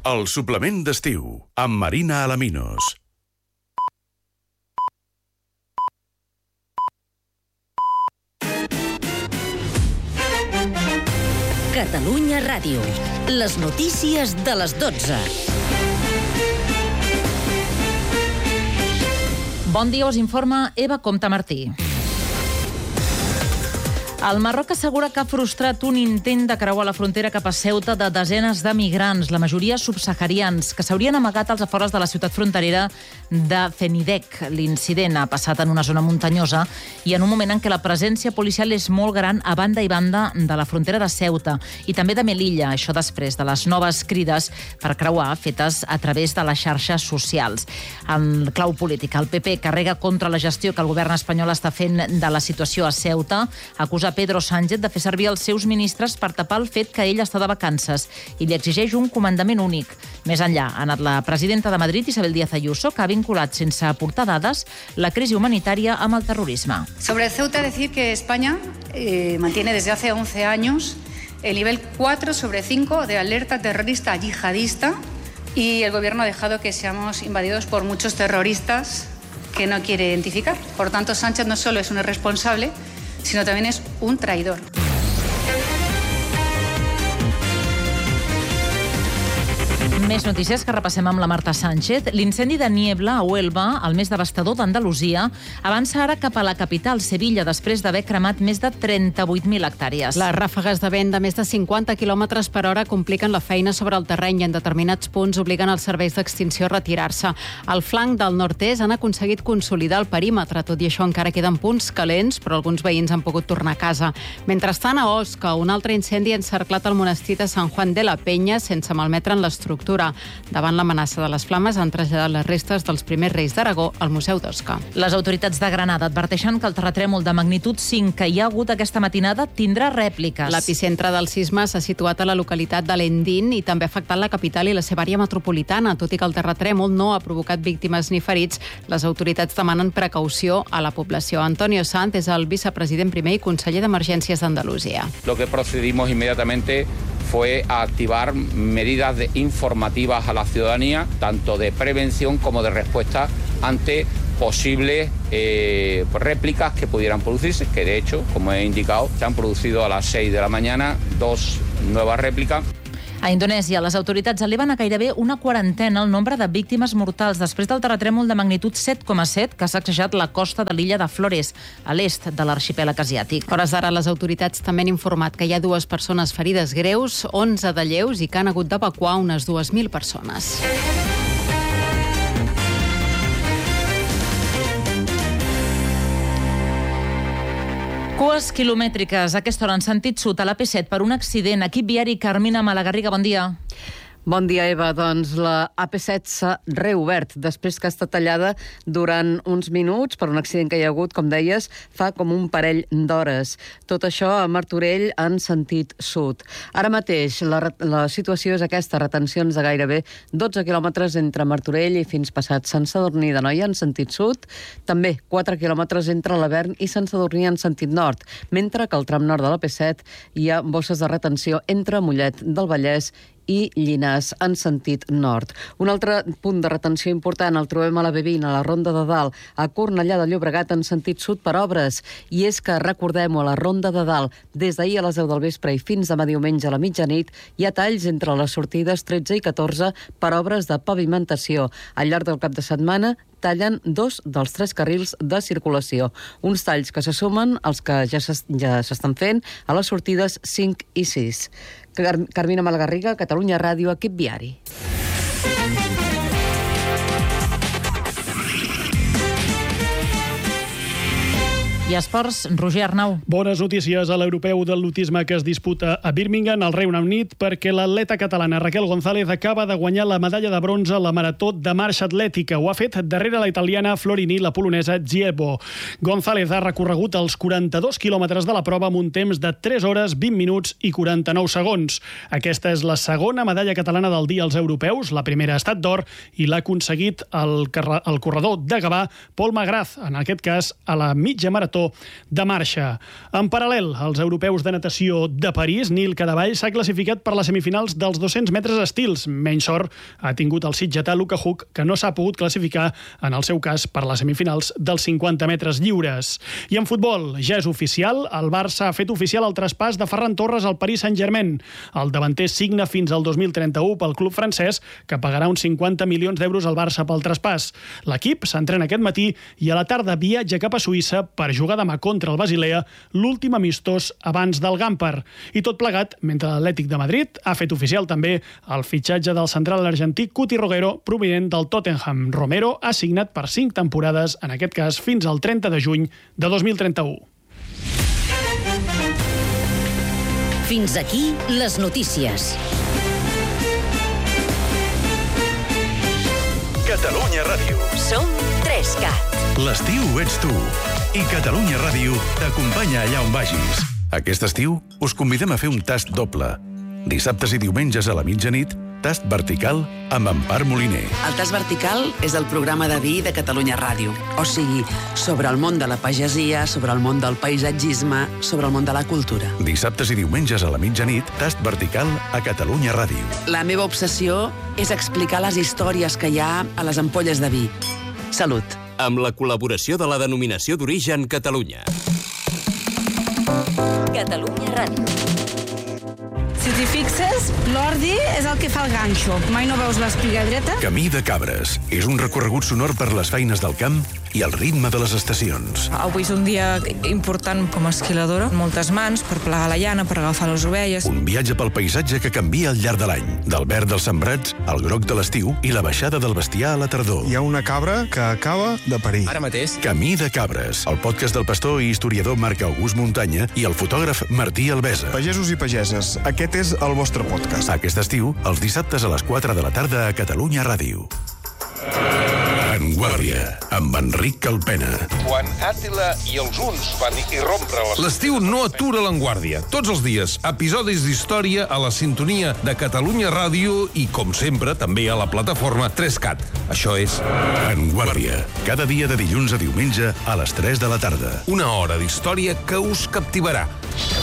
El suplement d'estiu, amb Marina Alaminos. Catalunya Ràdio. Les notícies de les 12. Bon dia, us informa Eva Comte Martí. El Marroc assegura que ha frustrat un intent de creuar la frontera cap a Ceuta de desenes de migrants, la majoria subsaharians, que s'haurien amagat als afores de la ciutat fronterera de Cenidec. L'incident ha passat en una zona muntanyosa i en un moment en què la presència policial és molt gran a banda i banda de la frontera de Ceuta i també de Melilla, això després de les noves crides per creuar fetes a través de les xarxes socials. En clau política, el PP carrega contra la gestió que el govern espanyol està fent de la situació a Ceuta, acusa Pedro Sánchez de fer servir els seus ministres per tapar el fet que ell està de vacances i li exigeix un comandament únic. Més enllà ha anat la presidenta de Madrid, Isabel Díaz Ayuso, que ha vinculat sense aportar dades la crisi humanitària amb el terrorisme. Sobre Ceuta, decir que España mantiene desde hace 11 años el nivel 4 sobre 5 de alerta terrorista yihadista y el gobierno ha dejado que seamos invadidos por muchos terroristas que no quiere identificar. Por tanto, Sánchez no solo es un irresponsable, sino también es un traidor. Més notícies que repassem amb la Marta Sánchez. L'incendi de Niebla a Huelva, el més devastador d'Andalusia, avança ara cap a la capital, Sevilla, després d'haver cremat més de 38.000 hectàrees. Les ràfegues de vent de més de 50 km per hora compliquen la feina sobre el terreny i en determinats punts obliguen els serveis d'extinció a retirar-se. Al flanc del nord-est han aconseguit consolidar el perímetre. Tot i això encara queden punts calents, però alguns veïns han pogut tornar a casa. Mentrestant, a Osca, un altre incendi ha encerclat el monestir de Sant Juan de la Peña sense malmetre'n l'estructura. Davant l'amenaça de les flames han traslladat les restes dels primers reis d'Aragó al Museu d'Osca. Les autoritats de Granada adverteixen que el terratrèmol de magnitud 5 que hi ha hagut aquesta matinada tindrà rèpliques. L'epicentre del sisme s'ha situat a la localitat de l'Endín i també ha afectat la capital i la seva àrea metropolitana. Tot i que el terratrèmol no ha provocat víctimes ni ferits, les autoritats demanen precaució a la població. Antonio Sanz és el vicepresident primer i conseller d'Emergències d'Andalusia. Lo que procedimos inmediatamente fue a activar medidas informativas a la ciudadanía, tanto de prevención como de respuesta ante posibles réplicas que pudieran producirse, que de hecho, como he indicado, se han producido a las 6 de la mañana 2 nuevas réplicas. A Indonèsia, les autoritats eleven a gairebé una quarantena el nombre de víctimes mortals després del terratrèmol de magnitud 7,7 que ha sacsejat la costa de l'illa de Flores, a l'est de l'arxipèlag asiàtic. A hores d'ara, les autoritats també han informat que hi ha 2 persones ferides greus, 11 de lleus i que han hagut d'evacuar unes 2.000 persones. Cues quilomètriques a aquesta hora en sentit sud a l'AP7 per un accident. Equip viari Carmina Malagarriga, bon dia. Bon dia, Eva. Doncs la AP7 s'ha reobert després que ha estat tallada durant uns minuts per un accident que hi ha hagut, com deies, fa com un parell d'hores. Tot això a Martorell en sentit sud. Ara mateix la situació és aquesta, retencions de gairebé 12 quilòmetres entre Martorell i fins passat Sant Sadurní d'Anoia en sentit sud, també 4 quilòmetres entre Lavern i Sant Sadurní en sentit nord, mentre que al tram nord de l'AP7 hi ha bosses de retenció entre Mollet del Vallès i Llinars en sentit nord. Un altre punt de retenció important el trobem a la B20, a la Ronda de Dalt, a Cornellà de Llobregat en sentit sud per obres. I és que, recordem-ho, a la Ronda de Dalt, des d'ahir a les 10 del vespre i fins demà diumenge a la mitjanit, hi ha talls entre les sortides 13 i 14 per obres de pavimentació. Al llarg del cap de setmana tallen 2 dels 3 carrils de circulació. Uns talls que se sumen als que ja s'estan fent a les sortides 5 i 6. Carmina Malagarriga, Catalunya Ràdio, equip viari. I esports, Roger Arnau. Bones notícies a l'europeu d'atletisme que es disputa a Birmingham, al Regne Unit, perquè l'atleta catalana Raquel González acaba de guanyar la medalla de bronze a la marató de marxa atlètica. Ho ha fet darrere la italiana Florini i la polonesa Giebo. González ha recorregut els 42 quilòmetres de la prova amb un temps de 3 hores, 20 minuts i 49 segons. Aquesta és la segona medalla catalana del dia als europeus. La primera ha estat d'or i l'ha aconseguit el corredor de Gavà, Pol Magraz, en aquest cas a la mitja marató marató de marxa. En paral·lel als europeus de natació de París, Nil Cadevall s'ha classificat per les semifinals dels 200 metres estils. Menys sort ha tingut el sitgetà Luka Huk, que no s'ha pogut classificar, en el seu cas, per les semifinals dels 50 metres lliures. I en futbol, ja és oficial, el Barça ha fet oficial el traspàs de Ferran Torres al Paris Saint-Germain. El davanter signa fins al 2031 pel club francès, que pagarà uns 50 milions d'euros al Barça pel traspàs. L'equip s'entrena aquest matí i a la tarda viatja cap a Suïssa per jugar demà contra el Basilea, l'últim amistós abans del Gamper. I tot plegat mentre l'Atlètic de Madrid ha fet oficial també el fitxatge del central argentí Cuti Romero, provinent del Tottenham. Romero ha signat per 5 temporades, en aquest cas fins al 30 de juny de 2031. Fins aquí les notícies. Catalunya Ràdio. Som 3CAT. L'estiu ets tu. I Catalunya Ràdio t'acompanya allà on vagis. Aquest estiu us convidem a fer un tast doble. Dissabtes i diumenges a la mitjanit, tast vertical amb Empar Moliner. El Tast Vertical és el programa de vi de Catalunya Ràdio. O sigui, sobre el món de la pagesia, sobre el món del paisatgisme, sobre el món de la cultura. Dissabtes i diumenges a la mitjanit, tast vertical a Catalunya Ràdio. La meva obsessió és explicar les històries que hi ha a les ampolles de vi. Salut. Amb la col·laboració de la Denominació d'Origen Catalunya. Catalunya Ràdio. Si t'hi fixes, l'ordi és el que fa el ganxo. Mai no veus l'espiga dreta? Camí de Cabres és un recorregut sonor per les feines del camp i el ritme de les estacions. Avui és un dia important com a esquiladora. Moltes mans per plegar la llana, per agafar les ovelles. Un viatge pel paisatge que canvia al llarg de l'any. Del verd dels sembrats, al groc de l'estiu i la baixada del bestiar a la tardor. Hi ha una cabra que acaba de parir. Ara mateix. Camí de Cabres, el podcast del pastor i historiador Marc August Muntanya i el fotògraf Martí Albesa. Pagesos i pageses, aquest és el vostre podcast. Aquest estiu, els dissabtes a les 4 de la tarda a Catalunya Ràdio. En Guàrdia, amb Enric Calpena. Quan Àtila i els huns van irrompre les... L'estiu no atura l'Enguàrdia. Tots els dies, episodis d'història a la sintonia de Catalunya Ràdio i, com sempre, també a la plataforma 3CAT. Això és... En Guàrdia, cada dia de dilluns a diumenge a les 3 de la tarda. Una hora d'història que us captivarà.